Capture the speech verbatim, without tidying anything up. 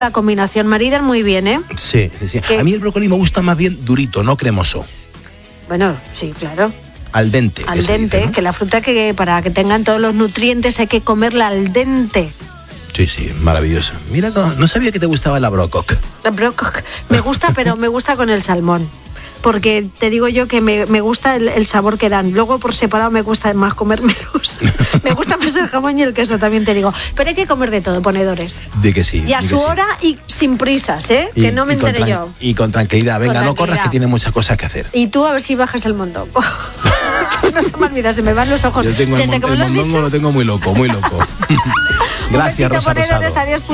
La combinación maridan muy bien, ¿eh? Sí, sí, sí. ¿Qué? A mí el brócoli me gusta más bien durito, no cremoso. Bueno, sí, claro. Al dente. Al que se dente, dice, ¿no? que la fruta que para que tengan todos los nutrientes hay que comerla al dente. Sí, sí, maravilloso. Mira, no, no sabía que te gustaba la brococ. La brococ me gusta, pero me gusta con el salmón. Porque te digo yo que me, me gusta el, el sabor que dan. Luego por separado me gusta más comérmelos. Me gusta más el jamón y el queso, también te digo. Pero hay que comer de todo, ponedores. De que sí. Y a su sí. hora y sin prisas, ¿eh? Y, que no me y con enteré tran- yo. Y con tranquilidad. Venga, Con no corras tranquilidad. que tiene muchas cosas que hacer. Y tú a ver si bajas el mondongo. No se me olvida, se me van los ojos. Yo tengo el, Desde mon- que me el lo has mondongo dicho. lo tengo muy loco, muy loco. Un Gracias, besito, Rosa ponedores, Rosado. adiós.